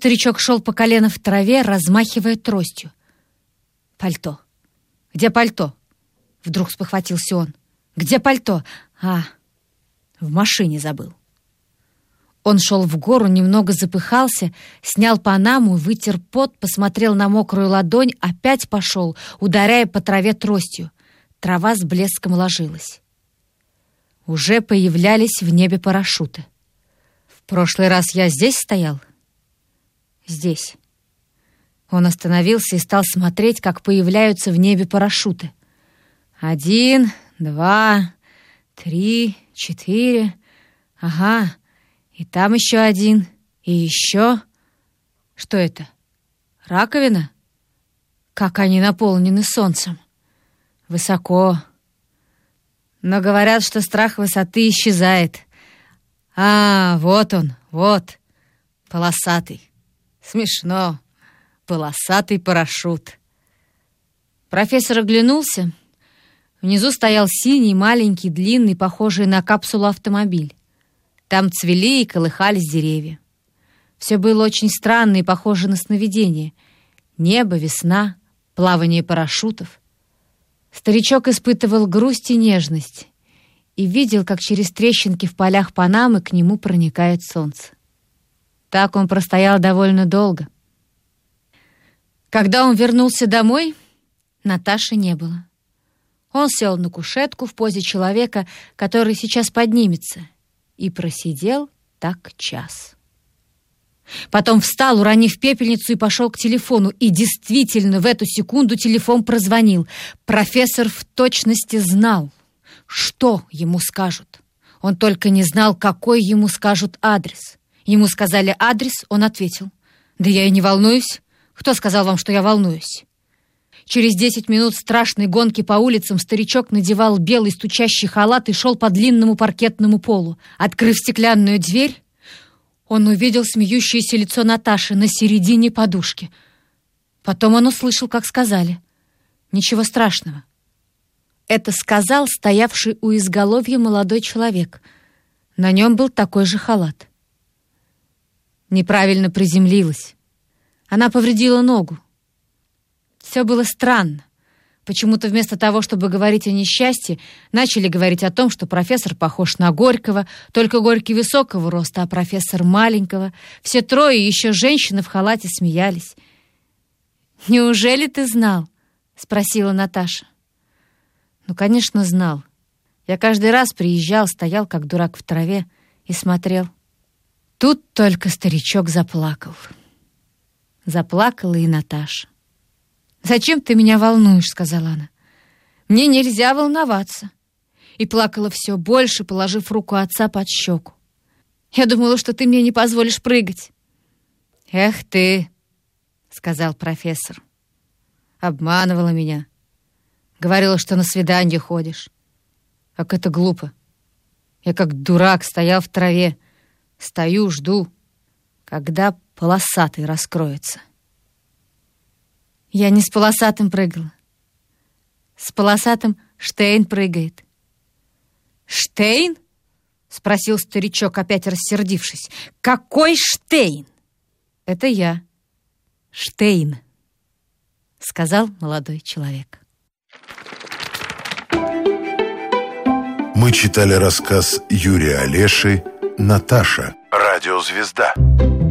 старичок шел по колено в траве, размахивая тростью. «Пальто! Где пальто?» Вдруг спохватился он. «Где пальто? В машине забыл». Он шел в гору, немного запыхался, снял панаму, вытер пот, посмотрел на мокрую ладонь, опять пошел, ударяя по траве тростью. Трава с блеском ложилась. Уже появлялись в небе парашюты. «В прошлый раз я здесь стоял?» «Здесь». Он остановился и стал смотреть, как появляются в небе парашюты. 1, 2, 3, 4. Ага. И там еще один. И еще. Что это? Раковина? Как они наполнены солнцем. Высоко. Но говорят, что страх высоты исчезает. Вот он, вот. Полосатый. Смешно. Полосатый парашют. Профессор оглянулся. Внизу стоял синий, маленький, длинный, похожий на капсулу автомобиль. Там цвели и колыхались деревья. Все было очень странно и похоже на сновидение. Небо, весна, плавание парашютов. Старичок испытывал грусть и нежность и видел, как через трещинки в полях Панамы к нему проникает солнце. Так он простоял довольно долго. Когда он вернулся домой, Наташи не было. Он сел на кушетку в позе человека, который сейчас поднимется, и просидел так час. Потом встал, уронив пепельницу, и пошел к телефону. И действительно, в эту секунду телефон прозвонил. Профессор в точности знал, что ему скажут. Он только не знал, какой ему скажут адрес. Ему сказали адрес, он ответил: «Да я и не волнуюсь. Кто сказал вам, что я волнуюсь?» Через 10 минут страшной гонки по улицам старичок надевал белый стучащий халат и шел по длинному паркетному полу. Открыв стеклянную дверь, он увидел смеющееся лицо Наташи на середине подушки. Потом он услышал, как сказали: «Ничего страшного». Это сказал стоявший у изголовья молодой человек. На нем был такой же халат. Неправильно приземлилась. Она повредила ногу. Все было странно. Почему-то вместо того, чтобы говорить о несчастье, начали говорить о том, что профессор похож на Горького, только Горький высокого роста, а профессор маленького. Все трое, еще женщины в халате, смеялись. «Неужели ты знал?» — спросила Наташа. «Ну, конечно, знал. Я каждый раз приезжал, стоял, как дурак в траве, и смотрел». Тут только старичок заплакал. Заплакала и Наташа. «Зачем ты меня волнуешь?» — сказала она. «Мне нельзя волноваться». И плакала все больше, положив руку отца под щеку. «Я думала, что ты мне не позволишь прыгать». «Эх ты!» — сказал профессор. «Обманывала меня. Говорила, что на свидание ходишь. Как это глупо. Я как дурак стоял в траве. Стою, жду, когда полосатый раскроется». Я не с полосатым прыгала. С полосатым Штейн прыгает. «Штейн?» — спросил старичок, опять рассердившись. «Какой Штейн?» «Это я. Штейн», — сказал молодой человек. Мы читали рассказ Юрия Олеши «Наташа. Радиозвезда».